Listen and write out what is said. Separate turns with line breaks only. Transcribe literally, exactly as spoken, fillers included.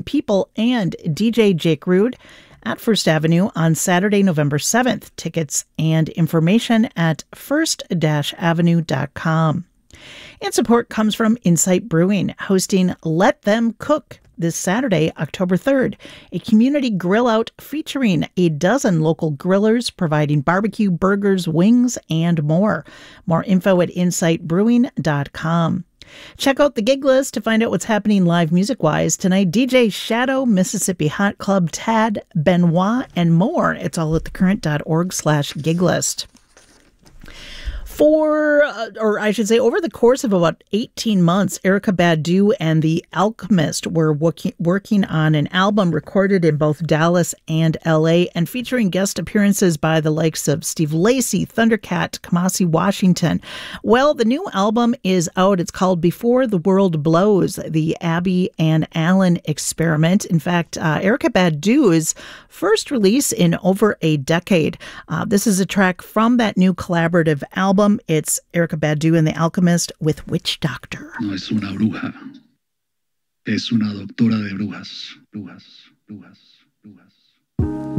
People and D J Jake Rude at First Avenue on Saturday, November seventh. Tickets and information at first dash avenue dot com. And support comes from Insight Brewing, hosting Let Them Cook this Saturday, October third, a community grill out featuring a dozen local grillers providing barbecue, burgers, wings, and more. More info at insight brewing dot com. Check out the gig list to find out what's happening live music-wise tonight. D J Shadow, Mississippi Hot Club, Tad, Benoit, and more. It's all at thecurrent.org slash gig list. For, uh, or I should say, over the course of about eighteen months, Erykah Badu and The Alchemist were working, working on an album recorded in both Dallas and L A and featuring guest appearances by the likes of Steve Lacy, Thundercat, Kamasi Washington. Well, the new album is out. It's called Before the World Blows, the Abby and Alan Experiment. In fact, uh, Erykah Badu's first release in over a decade. Uh, this is a track from that new collaborative album. It's Erykah Badu and The Alchemist with Witch Doctor.
No es una bruja, es una doctora de brujas, brujas, brujas, brujas.